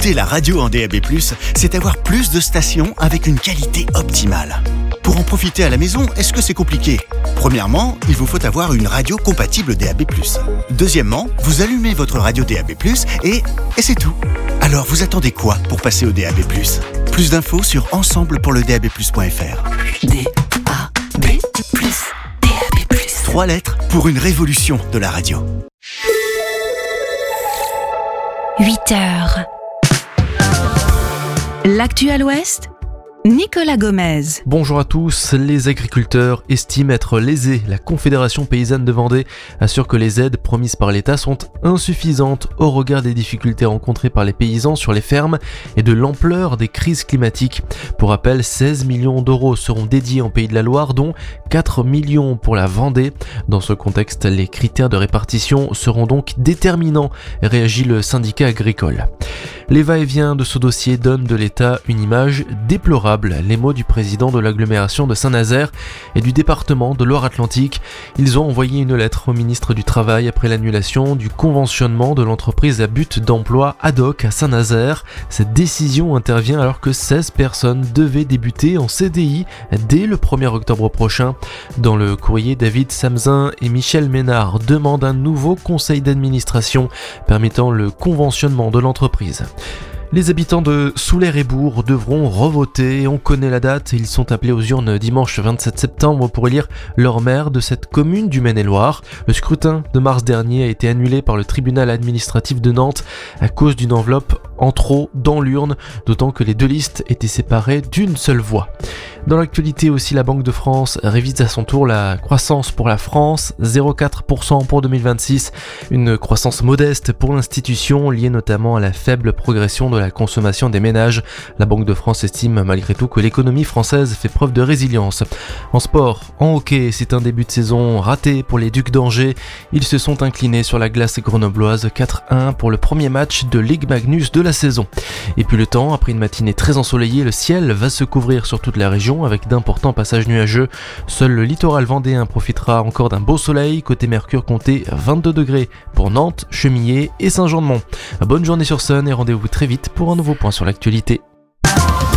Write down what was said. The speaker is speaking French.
Écouter la radio en DAB+, c'est avoir plus de stations avec une qualité optimale. Pour en profiter à la maison, est-ce que c'est compliqué ? Premièrement, il vous faut avoir une radio compatible DAB+. Deuxièmement, vous allumez votre radio DAB+, et c'est tout. Alors vous attendez quoi pour passer au DAB+? Plus d'infos sur ensemblepourledab+.fr. DAB+. 3 lettres pour une révolution de la radio. 8h. L'actu à l'Ouest, Nicolas Gomez. Bonjour à tous, les agriculteurs estiment être lésés. La Confédération paysanne de Vendée assure que les aides promises par l'État sont insuffisantes au regard des difficultés rencontrées par les paysans sur les fermes et de l'ampleur des crises climatiques. Pour rappel, 16 millions d'euros seront dédiés en Pays de la Loire, dont 4 millions pour la Vendée. Dans ce contexte, les critères de répartition seront donc déterminants, réagit le syndicat agricole. Les va-et-vient de ce dossier donnent de l'État une image déplorable. Les mots du président de l'agglomération de Saint-Nazaire et du département de Loire-Atlantique. Ils ont envoyé une lettre au ministre du Travail après l'annulation du conventionnement de l'entreprise à but d'emploi Haddock à Saint-Nazaire. Cette décision intervient alors que 16 personnes devaient débuter en CDI dès le 1er octobre prochain. Dans le courrier, David Samzin et Michel Ménard demandent un nouveau conseil d'administration permettant le conventionnement de l'entreprise. Les habitants de Soulaire-et-Bourg devront revoter. On connaît la date. Ils sont appelés aux urnes dimanche 27 septembre pour élire leur maire de cette commune du Maine-et-Loire. Le scrutin de mars dernier a été annulé par le tribunal administratif de Nantes à cause d'une enveloppe en trop dans l'urne, d'autant que les deux listes étaient séparées d'une seule voix. Dans l'actualité aussi, la Banque de France révise à son tour la croissance pour la France, 0,4% pour 2026, une croissance modeste pour l'institution liée notamment à la faible progression de la consommation des ménages. La Banque de France estime malgré tout que l'économie française fait preuve de résilience. En sport, en hockey, c'est un début de saison raté pour les Ducs d'Angers. Ils se sont inclinés sur la glace grenobloise 4-1 pour le premier match de Ligue Magnus de la saison. Et puis le temps, après une matinée très ensoleillée, le ciel va se couvrir sur toute la région avec d'importants passages nuageux. Seul le littoral vendéen profitera encore d'un beau soleil. Côté Mercure, comptez 22 degrés pour Nantes, Chemillé et Saint-Jean-de-Mont. Bonne journée sur Sun et rendez-vous très vite pour un nouveau point sur l'actualité.